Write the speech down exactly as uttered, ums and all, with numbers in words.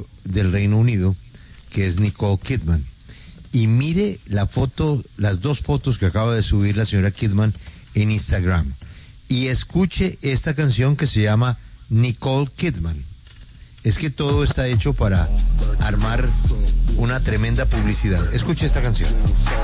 rock del Reino Unido, que es Nicole Kidman. Y mire la foto, las dos fotos que acaba de subir la señora Kidman en Instagram. Y escuche esta canción que se llama Nicole Kidman. Es que todo está hecho para armar una tremenda publicidad. Escuche esta canción.